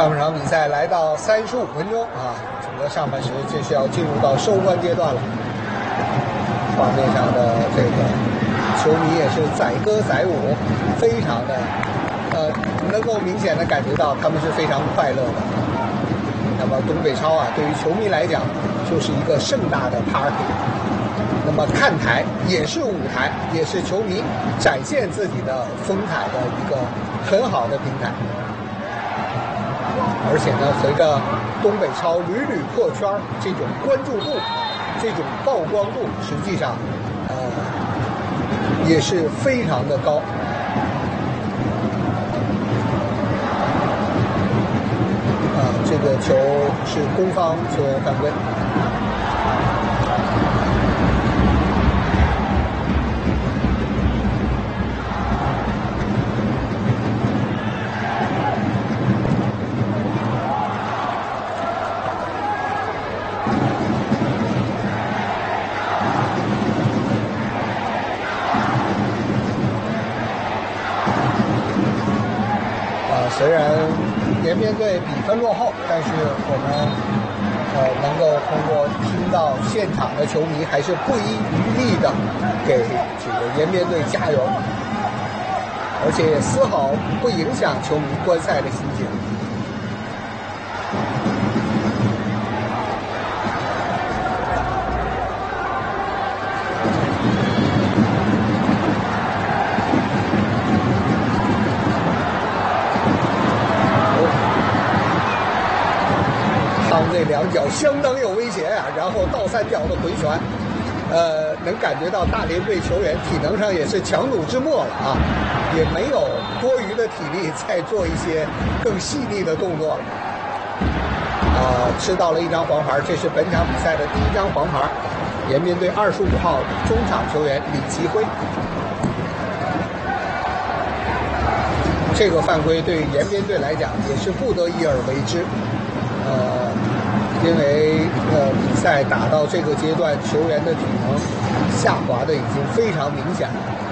上半场比赛来到35分钟啊，整个上半时这是要进入到收官阶段了。画面上的这个球迷也是载歌载舞，非常的能够明显的感觉到他们是非常快乐的。那么东北超啊，对于球迷来讲就是一个盛大的 party。那么看台也是舞台，也是球迷展现自己的风采的一个很好的平台。而且呢，随着东北超屡屡破圈，这种关注度、这种曝光度，实际上也是非常的高。这个球是攻方球员犯规。虽然延边队比分落后，但是我们能够通过听到现场的球迷还是不遗余力的给这个延边队加油，而且也丝毫不影响球迷观赛的心情。这两脚相当有威胁啊，然后倒三角的回旋，能感觉到大连队球员体能上也是强弩之末了啊，也没有多余的体力再做一些更细腻的动作了。吃到了一张黄牌，这是本场比赛的第一张黄牌，延边队25号中场球员李奇辉。这个犯规对延边队来讲也是不得已而为之，因为比赛打到这个阶段，球员的体能下滑的已经非常明显了。